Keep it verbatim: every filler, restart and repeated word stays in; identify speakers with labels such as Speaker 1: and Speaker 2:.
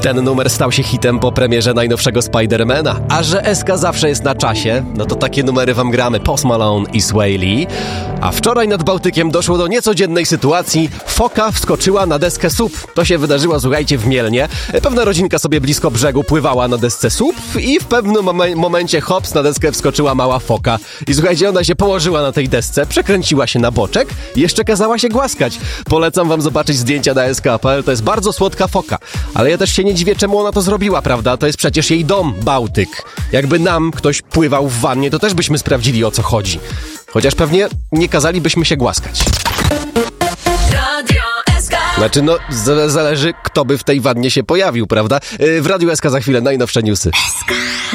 Speaker 1: Ten numer stał się hitem po premierze najnowszego Spidermana. A że S K zawsze jest na czasie, no to takie numery wam gramy. Post Malone i Sway Lee. A wczoraj nad Bałtykiem doszło do niecodziennej sytuacji. Foka wskoczyła na deskę S U P. To się wydarzyło, słuchajcie, w Mielnie. Pewna rodzinka sobie blisko brzegu pływała na desce S U P i w pewnym mom- momencie hops, na deskę wskoczyła mała foka. I słuchajcie, ona się położyła na tej desce, przekręciła się na boczek i jeszcze kazała się głaskać. Polecam wam zobaczyć zdjęcia na S K kropka P L. To jest bardzo słodka foka. Ale ja też się nie dziwię, czemu ona to zrobiła, prawda? To jest przecież jej dom, Bałtyk. Jakby nam ktoś pływał w wannie, to też byśmy sprawdzili, o co chodzi. Chociaż pewnie nie kazalibyśmy się głaskać. Znaczy, no, z- zależy, kto by w tej wannie się pojawił, prawda? Yy, w Radiu S K za chwilę najnowsze newsy.